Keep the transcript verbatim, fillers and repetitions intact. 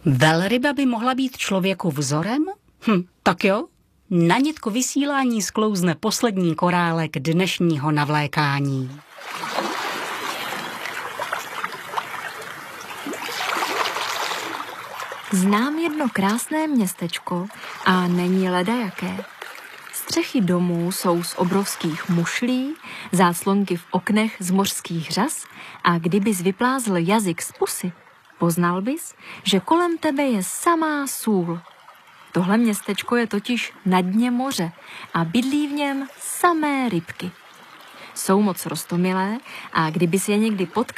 Velryba by mohla být člověku vzorem? Hm, tak jo. Na nitku vysílání sklouzne poslední korálek dnešního navlékání. Znám jedno krásné městečko a není ledajaké. Střechy domů jsou z obrovských mušlí, záclonky v oknech z mořských řas a kdybys vyplázl jazyk z pusy, poznal bys, že kolem tebe je samá sůl. Tohle městečko je totiž na dně moře a bydlí v něm samé rybky. Jsou moc roztomilé a kdybys je někdy potkal,